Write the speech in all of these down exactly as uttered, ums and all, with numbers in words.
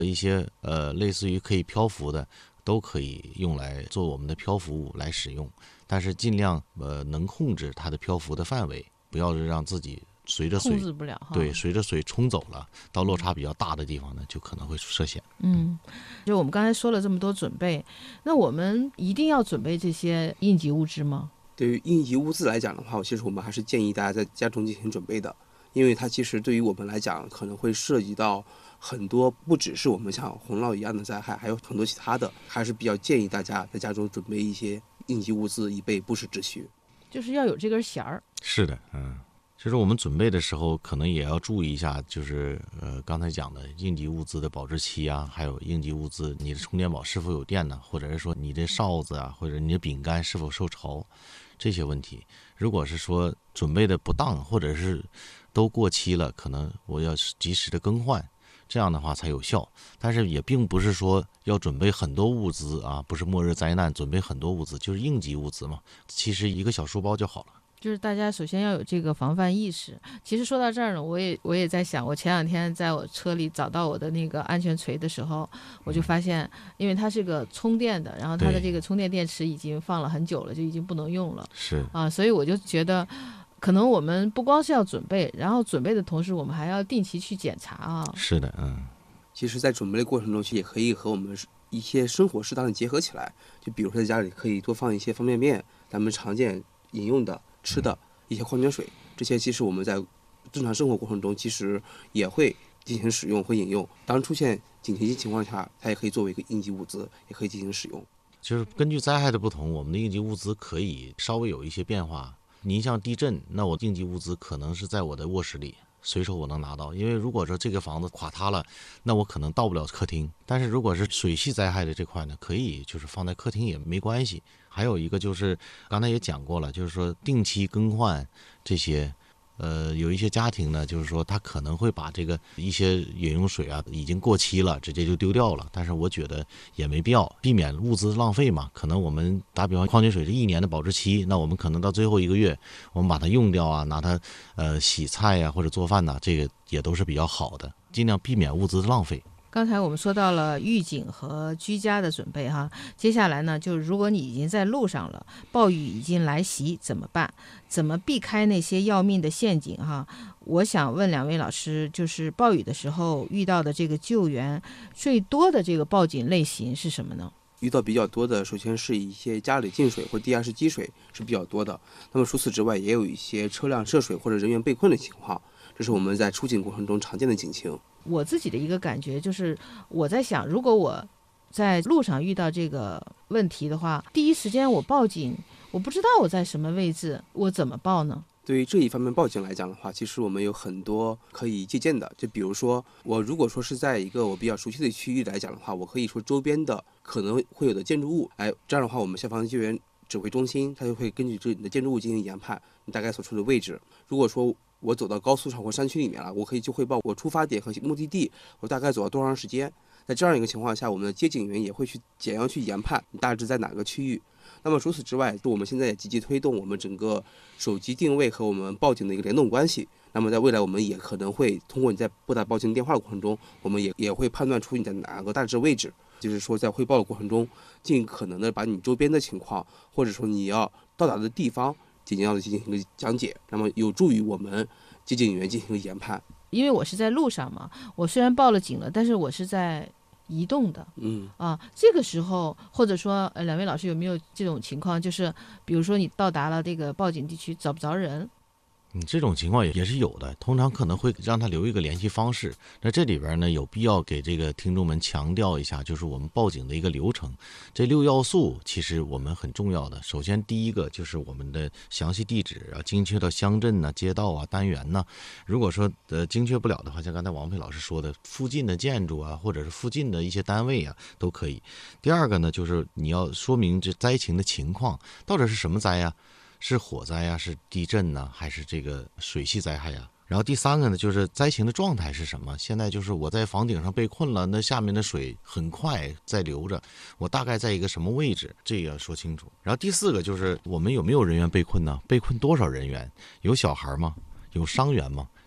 一些呃类似于可以漂浮的，都可以用来做我们的漂浮物来使用，但是尽量呃能控制它的漂浮的范围，不要让自己随着水控制不了哈。 对，随着水冲走了，到落差比较大的地方呢，就可能会涉险。 嗯，就我们刚才说了这么多准备，那我们一定要准备这些应急物资吗？ 对于应急物资来讲的话，其实我们还是建议大家在家中进行准备的，因为它其实对于我们来讲，可能会涉及到很多，不只是我们像洪涝一样的灾害，还有很多其他的，还是比较建议大家在家中准备一些应急物资，以备不时之需。 就是要有这根弦儿。 是的，嗯。就是我们准备的时候，可能也要注意一下，就是呃刚才讲的应急物资的保质期啊，还有应急物资你的充电宝是否有电呢，或者是说你的哨子啊，或者你的饼干是否受潮，这些问题。如果是说准备的不当，或者是都过期了，可能我要及时的更换，这样的话才有效。但是也并不是说要准备很多物资啊，不是末日灾难准备很多物资，就是应急物资嘛，其实一个小书包就好了。 就是大家首先要有这个防范意识。其实说到这儿呢，我也我也在想，我前两天在我车里找到我的那个安全锤的时候，我就发现，因为它是个充电的，然后它的这个充电电池已经放了很久了，就已经不能用了。 是啊，所以我就觉得，可能我们不光是要准备，然后准备的同时，我们还要定期去检查啊。 是的，嗯。 其实，在准备的过程中，其实也可以和我们一些生活适当的结合起来。就比如说，在家里可以多放一些方便面，咱们常见饮用的、吃的一些矿泉水，这些其实我们在正常生活过程中，其实也会进行使用或饮用。当出现紧急情况下，它也可以作为一个应急物资，也可以进行使用。 就是根据灾害的不同，我们的应急物资可以稍微有一些变化。你像地震，那我应急物资可能是在我的卧室里，随手我能拿到。因为如果说这个房子垮塌了，那我可能到不了客厅。但是如果是水系灾害的这块呢，可以就是放在客厅也没关系。还有一个就是刚才也讲过了，就是说定期更换这些。呃，有一些家庭呢，就是说他可能会把这个一些饮用水啊已经过期了，直接就丢掉了。但是我觉得也没必要，避免物资浪费嘛。可能我们打比方，矿泉水是一年的保质期，那我们可能到最后一个月，我们把它用掉啊，拿它呃洗菜呀、啊、或者做饭呐、啊，这个也都是比较好的，尽量避免物资的浪费。 刚才我们说到了预警和居家的准备哈，接下来呢，就是如果你已经在路上了，暴雨已经来袭怎么办？怎么避开那些要命的陷阱哈？我想问两位老师，就是暴雨的时候遇到的这个救援最多的这个报警类型是什么呢？ 遇到比较多的，首先是一些家里进水或地下室积水是比较多的。那么除此之外，也有一些车辆涉水或者人员被困的情况，这是我们在出警过程中常见的警情。 我自己的一个感觉就是，我在想，如果我在路上遇到这个问题的话，第一时间我报警，我不知道我在什么位置，我怎么报呢？ 对于这一方面报警来讲的话，其实我们有很多可以借鉴的。就比如说，我如果说是在一个我比较熟悉的区域来讲的话，我可以说周边的可能会有的建筑物，哎，这样的话，我们消防救援指挥中心它就会根据这你的建筑物进行研判，你大概所处的位置。如果说我走到高速上或山区里面了，我可以就汇报我出发点和目的地，我大概走了多长时间。在这样一个情况下，我们的接警员也会去怎样去研判你大致在哪个区域。那么除此之外，我们现在也积极推动我们整个手机定位和我们报警的一个联动关系。那么在未来，我们也可能会通过你在拨打报警电话的过程中，我们也也会判断出你在哪个大致位置，就是说在汇报的过程中，尽可能的把你周边的情况，或者说你要到达的地方，尽量的进行一个讲解，那么有助于我们接警员进行一个研判。 因为我是在路上嘛，我虽然报了警了，但是我是在移动的， 嗯啊，这个时候或者说呃，两位老师有没有这种情况，就是比如说你到达了这个报警地区找不着人？ 嗯，这种情况也也是有的，通常可能会让他留一个联系方式。那这里边呢，有必要给这个听众们强调一下，就是我们报警的一个流程。这六要素其实我们很重要的。首先第一个就是我们的详细地址啊，精确到乡镇啊、街道啊、单元呢。如果说呃精确不了的话，像刚才王佩老师说的，附近的建筑啊，或者是附近的一些单位啊，都可以。第二个呢，就是你要说明这灾情的情况，到底是什么灾呀？是火灾呀、啊，是地震呢、啊，还是这个水系灾害呀、啊？然后第三个呢，就是灾情的状态是什么？现在就是我在房顶上被困了，那下面的水很快在流着，我大概在一个什么位置？这个要说清楚。然后第四个就是我们有没有人员被困呢？被困多少人员？有小孩吗？有伤员吗？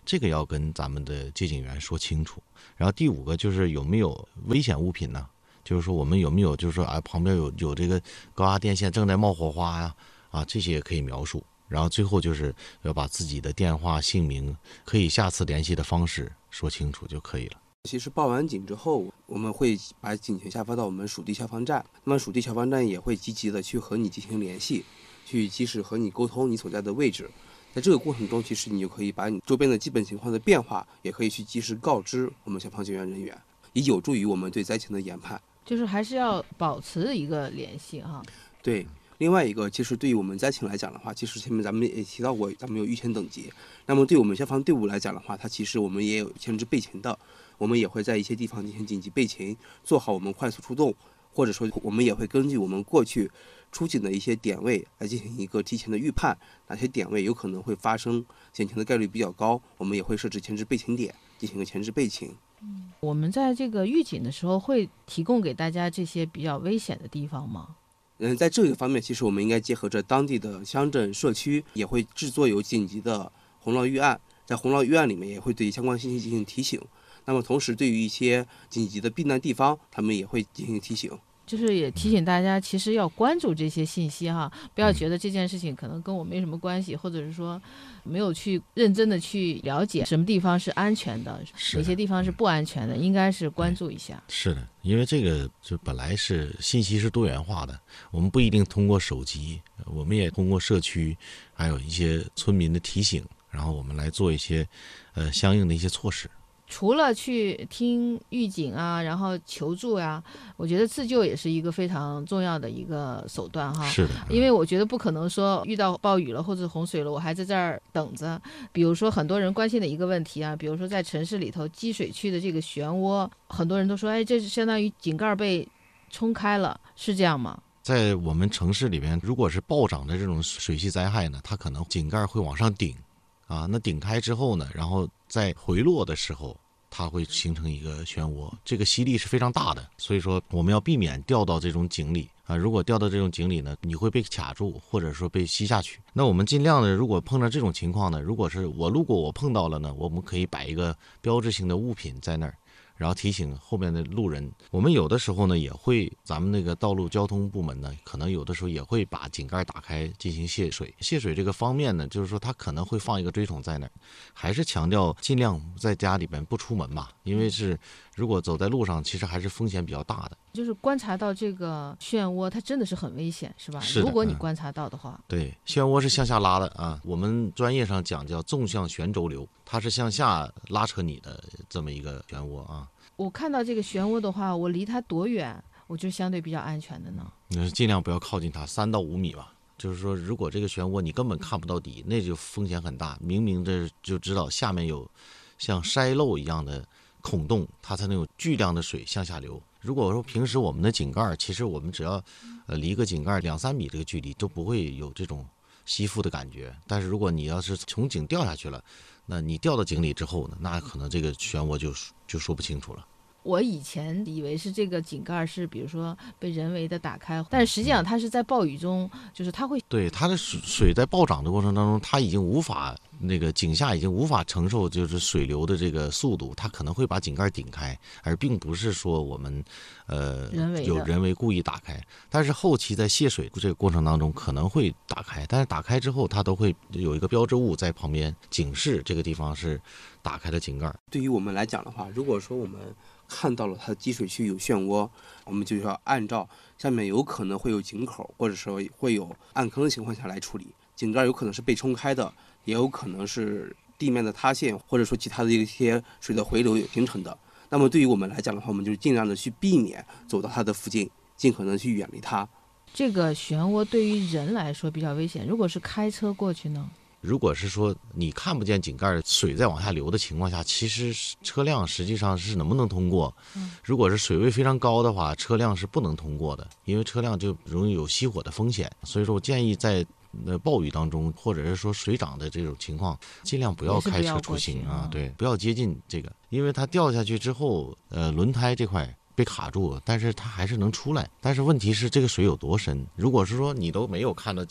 这个要跟咱们的接警员说清楚。然后第五个就是有没有危险物品呢？就是说我们有没有就是说啊旁边有有这个高压电线正在冒火花呀，啊这些也可以描述。然后最后就是要把自己的电话、姓名、可以下次联系的方式说清楚就可以了。 其实报完警之后，我们会把警情下发到我们属地消防站，那么属地消防站也会积极的去和你进行联系，去及时和你沟通你所在的位置。在这个过程中，其实你就可以把你周边的基本情况的变化，也可以去及时告知我们消防救援人员，以有助于我们对灾情的研判。 就是还是要保持一个联系哈。 对。另外一个，其实对于我们灾情来讲的话，其实前面咱们也提到过，咱们有预前等级。那么对我们消防队伍来讲的话，它其实我们也有前置备勤的，我们也会在一些地方进行紧急备勤，做好我们快速出动，或者说我们也会根据我们过去出警的一些点位来进行一个提前的预判，哪些点位有可能会发生险情的概率比较高，我们也会设置前置备勤点，进行一个前置备勤。 嗯，我们在这个预警的时候会提供给大家这些比较危险的地方吗？ 嗯，在这个方面，其实我们应该结合着当地的乡镇社区，也会制作有紧急的洪涝预案，在洪涝预案里面也会对相关信息进行提醒。那么同时，对于一些紧急的避难地方，他们也会进行提醒。 就是也提醒大家，其实要关注这些信息哈，不要觉得这件事情可能跟我没什么关系，或者是说没有去认真的去了解什么地方是安全的，哪些地方是不安全的，应该是关注一下。 是的，因为这个就本来是信息是多元化的，我们不一定通过手机，我们也通过社区，还有一些村民的提醒，然后我们来做一些呃相应的一些措施。 除了去听预警啊，然后求助啊，我觉得自救也是一个非常重要的一个手段哈。 是的， 因为我觉得不可能说遇到暴雨了或者洪水了，我还在这儿等着。比如说很多人关心的一个问题啊，比如说在城市里头积水区的这个漩涡，很多人都说，哎，这是相当于井盖被冲开了，是这样吗？ 在我们城市里边，如果是暴涨的这种水系灾害呢，它可能井盖会往上顶。啊，那顶开之后呢，然后在回落的时候，它会形成一个漩涡，这个吸力是非常大的，所以说我们要避免掉到这种井里啊。如果掉到这种井里呢，你会被卡住，或者说被吸下去。那我们尽量的，如果碰到这种情况呢，如果是我路过我碰到了呢，我们可以摆一个标志性的物品在那儿，然后提醒后面的路人。我们有的时候呢，也会咱们那个道路交通部门呢，可能有的时候也会把井盖打开进行泄水。泄水这个方面呢，就是说它可能会放一个锥桶在那儿，还是强调尽量在家里边不出门嘛，因为是如果走在路上，其实还是风险比较大的。 就是观察到这个漩涡，它真的是很危险，是吧？ 是的， 如果你观察到的话， 嗯、对，漩涡是向下拉的啊，我们专业上讲叫纵向旋轴流，它是向下拉扯你的这么一个漩涡啊。 我看到这个漩涡的话，我离它多远，我就相对比较安全的呢？ 你尽量不要靠近它，三到五米吧。就是说，如果这个漩涡你根本看不到底，那就风险很大。明明这就知道下面有像筛漏一样的孔洞，它才能有巨量的水向下流。如果说平时我们的井盖，其实我们只要呃离个井盖两三米这个距离，都不会有这种吸附的感觉。但是如果你要是从井掉下去了，那你掉到井里之后呢，那可能这个漩涡就就说不清楚了。 我以前以为是这个井盖是比如说被人为的打开，但是实际上它是在暴雨中，就是它会对它的水水在暴涨的过程当中，它已经无法那个井下已经无法承受就是水流的这个速度，它可能会把井盖顶开，而并不是说我们呃人为有人为故意打开。但是后期在泄水这个过程当中可能会打开，但是打开之后它都会有一个标志物在旁边警示这个地方是打开的井盖。 对于我们来讲的话，如果说我们看到了它的积水区有漩涡，我们就要按照下面有可能会有井口，或者说会有暗坑的情况下来处理。井盖有可能是被冲开的，也有可能是地面的塌陷，或者说其他的一些水的回流形成的。那么对于我们来讲的话，我们就尽量的去避免走到它的附近，尽可能去远离它。 这个漩涡对于人来说比较危险，如果是开车过去呢？ 如果是说你看不见井盖水在往下流的情况下，其实车辆实际上是能不能通过。如果是水位非常高的话，车辆是不能通过的，因为车辆就容易有熄火的风险。所以说我建议在呃暴雨当中，或者是说水涨的这种情况，尽量不要开车出行啊，对，不要接近这个，因为它掉下去之后，呃，轮胎这块被卡住了，但是它还是能出来。但是问题是这个水有多深？如果是说你都没有看到井，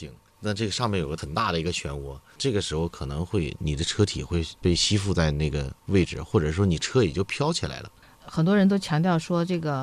那这个上面有个很大的一个漩涡，这个时候可能会你的车体会被吸附在那个位置，或者说你车也就飘起来了。 很多人都强调说这个